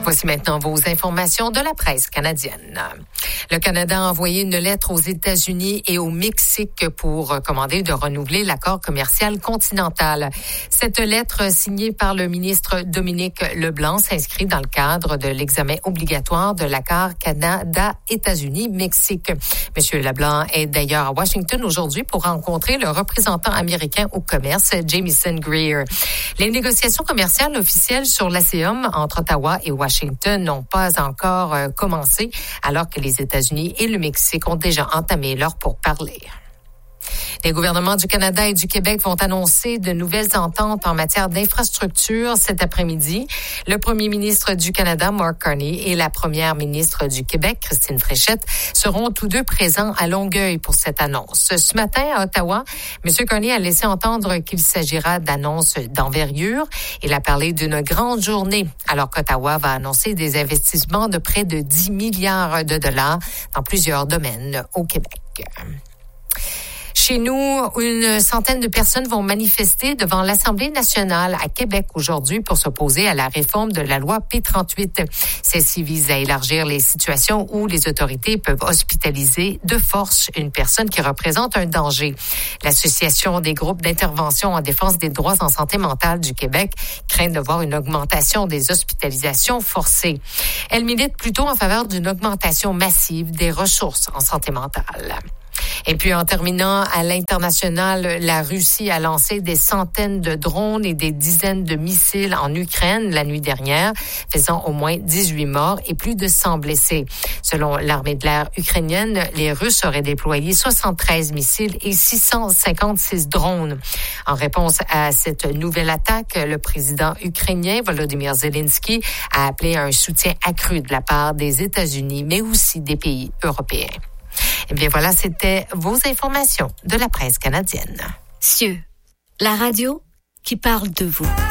Voici maintenant vos informations de la presse canadienne. Le Canada a envoyé une lettre aux États-Unis et au Mexique pour recommander de renouveler l'accord commercial continental. Cette lettre signée par le ministre Dominique Leblanc s'inscrit dans le cadre de l'examen obligatoire de l'accord Canada-États-Unis-Mexique. Monsieur Leblanc est d'ailleurs à Washington aujourd'hui pour rencontrer le représentant américain au commerce, Jamieson Greer. Les négociations commerciales officielles sur l'ASEAN entre Ottawa et Washington n'ont pas encore commencé, alors que les États-Unis et le Mexique ont déjà entamé leurs pourparlers. Les gouvernements du Canada et du Québec vont annoncer de nouvelles ententes en matière d'infrastructure cet après-midi. Le premier ministre du Canada, Mark Carney, et la première ministre du Québec, Christine Fréchette, seront tous deux présents à Longueuil pour cette annonce. Ce matin, à Ottawa, M. Carney a laissé entendre qu'il s'agira d'annonces d'envergure. Il a parlé d'une grande journée, alors qu'Ottawa va annoncer des investissements de près de 10 milliards de dollars dans plusieurs domaines au Québec. Chez nous, une centaine de personnes vont manifester devant l'Assemblée nationale à Québec aujourd'hui pour s'opposer à la réforme de la loi P38. Celle-ci vise à élargir les situations où les autorités peuvent hospitaliser de force une personne qui représente un danger. L'Association des groupes d'intervention en défense des droits en santé mentale du Québec craint de voir une augmentation des hospitalisations forcées. Elle milite plutôt en faveur d'une augmentation massive des ressources en santé mentale. Et puis, en terminant, à l'international, la Russie a lancé des centaines de drones et des dizaines de missiles en Ukraine la nuit dernière, faisant au moins 18 morts et plus de 100 blessés. Selon l'armée de l'air ukrainienne, les Russes auraient déployé 73 missiles et 656 drones. En réponse à cette nouvelle attaque, le président ukrainien Volodymyr Zelensky a appelé à un soutien accru de la part des États-Unis, mais aussi des pays européens. Eh bien voilà, c'était vos informations de la presse canadienne. CIeux, la radio qui parle de vous.